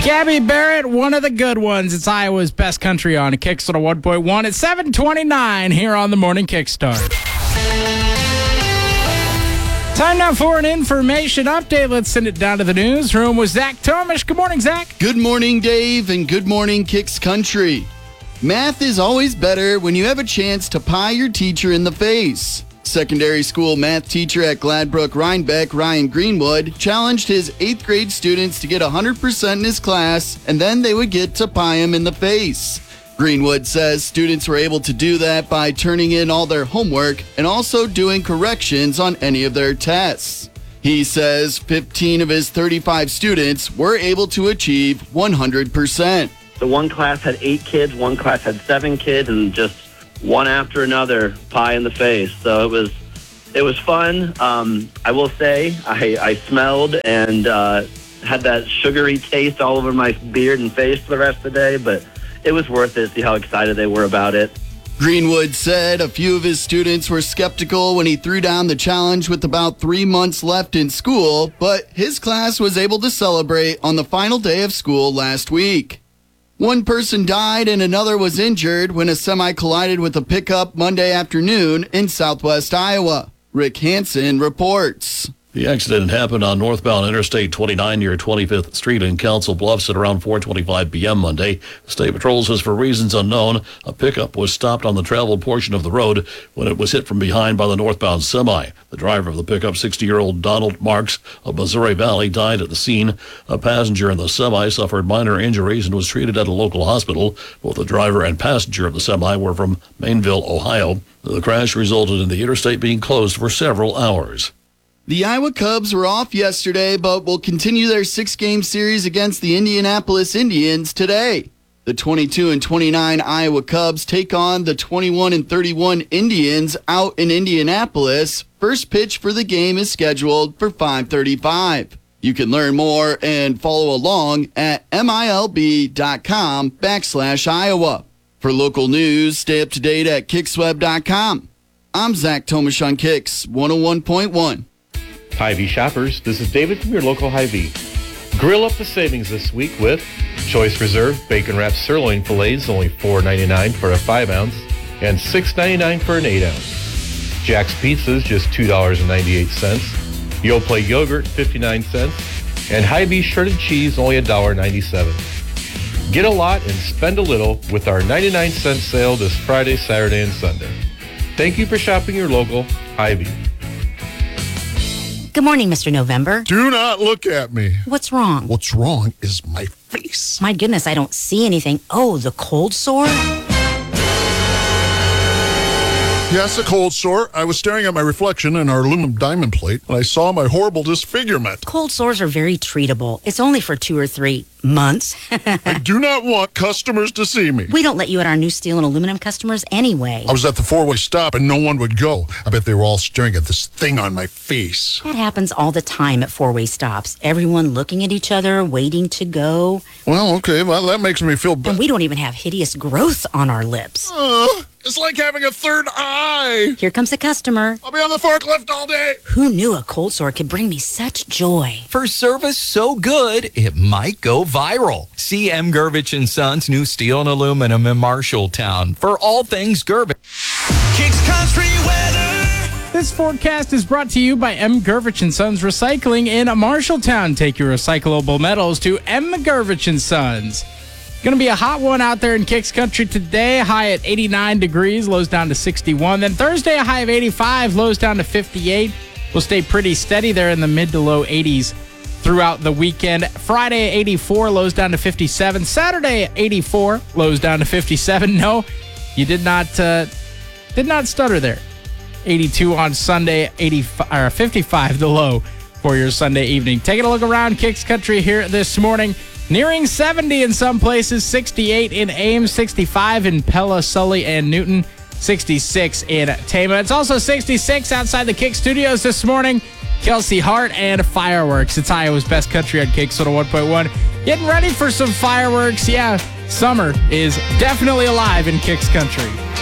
Gabby Barrett, one of the good ones. It's Iowa's best country on Kickstart 1.1 at 7:29 here on the Morning Kickstart. Time now for an information update. Let's send it down to the newsroom with Zach Tomish. Good morning, Zach. Good morning, Dave, and good morning, Kicks Country. Math is always better when you have a chance to pie your teacher in the face. Secondary school math teacher at Gladbrook Rhinebeck, Ryan Greenwood, challenged his 8th grade students to get 100% in his class, and then they would get to pie him in the face. Greenwood says students were able to do that by turning in all their homework and also doing corrections on any of their tests. He says 15 of his 35 students were able to achieve 100%. The one class had 8 kids, one class had 7 kids, and just one after another, pie in the face. So it was fun. I will say I smelled and had that sugary taste all over my beard and face for the rest of the day, but it was worth it. See how excited they were about it. Greenwood said a few of his students were skeptical when he threw down the challenge with about 3 months left in school, but his class was able to celebrate on the final day of school last week. One person died and another was injured when a semi collided with a pickup Monday afternoon in southwest Iowa. Rick Hansen reports. The accident happened on northbound Interstate 29 near 25th Street in Council Bluffs at around 4:25 p.m. Monday. State Patrol says for reasons unknown, a pickup was stopped on the traveled portion of the road when it was hit from behind by the northbound semi. The driver of the pickup, 60-year-old Donald Marks of Missouri Valley, died at the scene. A passenger in the semi suffered minor injuries and was treated at a local hospital. Both the driver and passenger of the semi were from Mainville, Ohio. The crash resulted in the interstate being closed for several hours. The Iowa Cubs were off yesterday, but will continue their 6-game series against the Indianapolis Indians today. The 22-29 Iowa Cubs take on the 21-31 Indians out in Indianapolis. First pitch for the game is scheduled for 5:35. You can learn more and follow along at milb.com/Iowa. For local news, stay up to date at kicksweb.com. I'm Zach Tomish on Kicks 101.1. Hy-Vee shoppers, this is David from your local Hy-Vee. Grill up the savings this week with Choice Reserve Bacon Wrapped Sirloin Fillets, only $4.99 for a 5-ounce and $6.99 for an 8-ounce. Jack's Pizzas, just $2.98. Yoplait Yogurt, 59 cents. And Hy-Vee Shredded Cheese, only $1.97. Get a lot and spend a little with our 99-cent sale this Friday, Saturday, and Sunday. Thank you for shopping your local Hy-Vee. Good morning, Mr. November. Do not look at me. What's wrong? What's wrong is my face. My goodness, I don't see anything. Oh, the cold sore? Yes, a cold sore. I was staring at my reflection in our aluminum diamond plate, and I saw my horrible disfigurement. Cold sores are very treatable. It's only for 2 or 3 months. I do not want customers to see me. We don't let you at our new steel and aluminum customers anyway. I was at the 4-way stop, and no one would go. I bet they were all staring at this thing on my face. That happens all the time at 4-way stops. Everyone looking at each other, waiting to go. Well, okay, well, that makes me feel And we don't even have hideous growth on our lips. It's like having a third eye. Here comes a customer. I'll be on the forklift all day. Who knew a cold sore could bring me such joy? For service so good, it might go viral. See M. Gervich & Sons, new steel and aluminum in Marshalltown for all things Gervich. Kicks Country weather. This forecast is brought to you by M. Gervich & Sons Recycling in Marshalltown. Take your recyclable metals to M. Gervich & Sons. Going to be a hot one out there in Kicks Country today. High at 89 degrees, lows down to 61. Then Thursday, a high of 85, lows down to 58. We'll stay pretty steady there in the mid to low 80s throughout the weekend. Friday, 84, lows down to 57. Saturday, 84, lows down to 57. No, you did not stutter there. 82 on Sunday, 55 the low for your Sunday evening. Taking a look around Kicks Country here this morning. Nearing 70 in some places, 68 in Ames, 65 in Pella, Sully, and Newton, 66 in Tama. It's also 66 outside the Kick Studios this morning. Kelsey Hart and fireworks. It's Iowa's best country on Kick 101.1. Getting ready for some fireworks. Yeah, summer is definitely alive in Kicks Country.